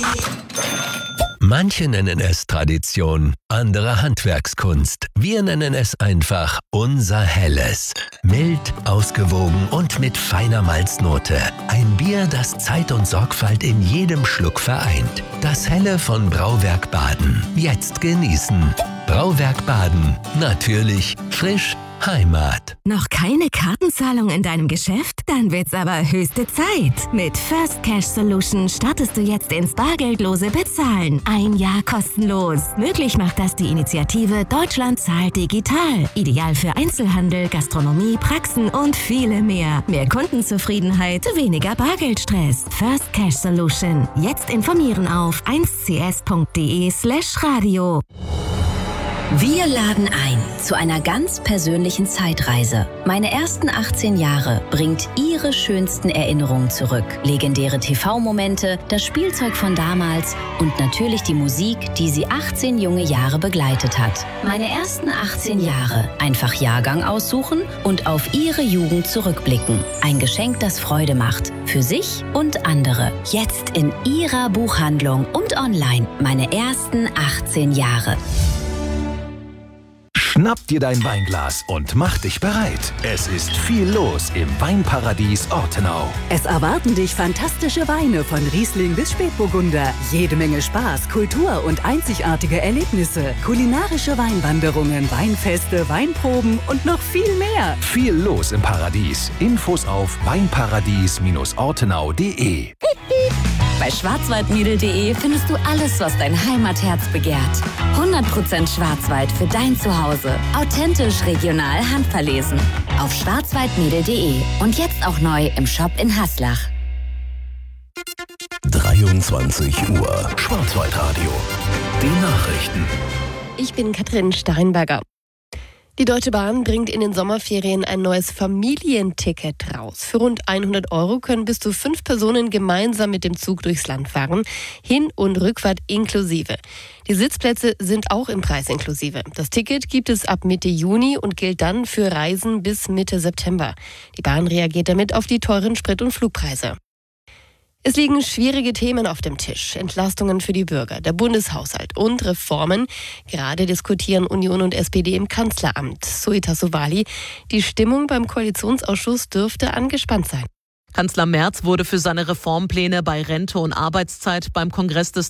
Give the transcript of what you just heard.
Manche nennen es Tradition, andere Handwerkskunst. Wir nennen es einfach unser Helles. Mild, ausgewogen und mit feiner Malznote. Ein Bier, das Zeit und Sorgfalt in jedem Schluck vereint. Das Helle von Brauwerk Baden. Jetzt genießen. Brauwerk Baden. Natürlich, frisch, Heimat. Noch keine Kartenzahlung in deinem Geschäft? Dann wird's aber höchste Zeit. Mit First Cash Solution startest du jetzt ins bargeldlose Bezahlen. 1 Jahr kostenlos. Möglich macht das die Initiative Deutschland zahlt digital. Ideal für Einzelhandel, Gastronomie, Praxen und viele mehr. Mehr Kundenzufriedenheit, weniger Bargeldstress. First Cash Solution. Jetzt informieren auf 1cs.de/radio. Wir laden ein zu einer ganz persönlichen Zeitreise. Meine ersten 18 Jahre bringt Ihre schönsten Erinnerungen zurück. Legendäre TV-Momente, das Spielzeug von damals und natürlich die Musik, die Sie 18 junge Jahre begleitet hat. Meine ersten 18 Jahre. Einfach Jahrgang aussuchen und auf Ihre Jugend zurückblicken. Ein Geschenk, das Freude macht. Für sich und andere. Jetzt in Ihrer Buchhandlung und online. Meine ersten 18 Jahre. Schnapp dir dein Weinglas und mach dich bereit. Es ist viel los im Weinparadies Ortenau. Es erwarten dich fantastische Weine von Riesling bis Spätburgunder. Jede Menge Spaß, Kultur und einzigartige Erlebnisse. Kulinarische Weinwanderungen, Weinfeste, Weinproben und noch viel mehr. Viel los im Paradies. Infos auf weinparadies-ortenau.de. Bei schwarzwaldmädel.de findest du alles, was dein Heimatherz begehrt. 100% Schwarzwald für dein Zuhause. Authentisch, regional, handverlesen. Auf schwarzwaldmädel.de und jetzt auch neu im Shop in Haslach. 23 Uhr. Schwarzwaldradio. Die Nachrichten. Ich bin Katrin Steinberger. Die Deutsche Bahn bringt in den Sommerferien ein neues Familienticket raus. Für rund 100 € können bis zu 5 Personen gemeinsam mit dem Zug durchs Land fahren. Hin- und Rückfahrt inklusive. Die Sitzplätze sind auch im Preis inklusive. Das Ticket gibt es ab Mitte Juni und gilt dann für Reisen bis Mitte September. Die Bahn reagiert damit auf die teuren Sprit- und Flugpreise. Es liegen schwierige Themen auf dem Tisch. Entlastungen für die Bürger, der Bundeshaushalt und Reformen. Gerade diskutieren Union und SPD im Kanzleramt. Suita Sowali, die Stimmung beim Koalitionsausschuss dürfte angespannt sein. Kanzler Merz wurde für seine Reformpläne bei Rente und Arbeitszeit beim Kongress des